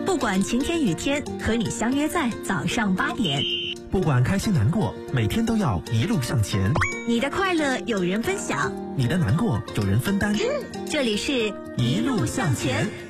不管晴天雨天，和你相约在早上8点。 不管开心难过，每天都要一路向前。 你的快乐有人分享， 你的难过有人分担。 这里是一路向前。